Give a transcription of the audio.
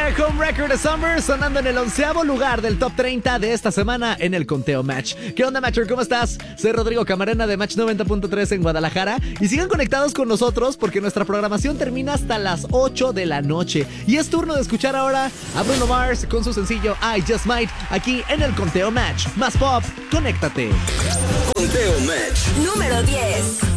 Summer, Home Record de Summer, sonando en el 11º lugar del Top 30 de esta semana en el conteo Match. ¿Qué onda, Matcher? ¿Cómo estás? Soy Rodrigo Camarena de Match 90.3 en Guadalajara. Y sigan conectados con nosotros porque nuestra programación termina hasta las 8 de la noche. Y es turno de escuchar ahora a Bruno Mars con su sencillo I Just Might, aquí en el conteo Match. Más pop, conéctate. Conteo Match número 10.